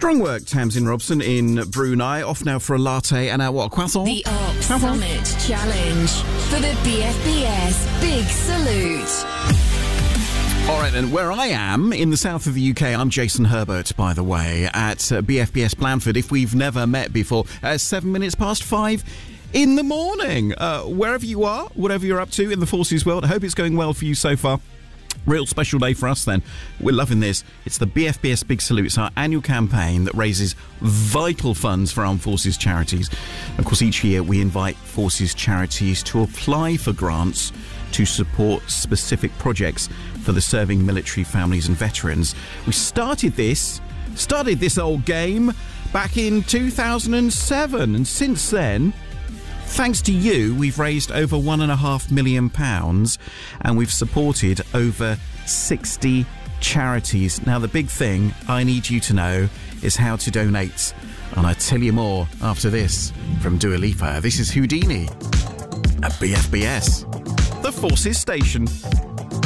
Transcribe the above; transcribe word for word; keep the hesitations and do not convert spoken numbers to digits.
Strong work, Tamsin Robson in Brunei. Off now for a latte and our what? Croissant? The Arc Summit Challenge for the B F B S Big Salute. All right, then, where I am, in the south of the U K, I'm Jason Herbert, by the way, at uh, B F B S Blandford, if we've never met before, uh, seven minutes past five in the morning. Uh, wherever you are, whatever you're up to in the Forces world, I hope it's going well for you so far. Real special day for us then. We're loving this. It's the B F B S Big Salute. It's our annual campaign that raises vital funds for armed forces charities. Of course, each year we invite forces charities to apply for grants to support specific projects for the serving military families and veterans. We started this, started this old game back in two thousand seven, and since then, thanks to you, we've raised over one and a half million pounds and we've supported over sixty charities. Now, the big thing I need you to know is how to donate. And I'll tell you more after this from Dua Lipa. This is Houdini at B F B S, the Forces Station.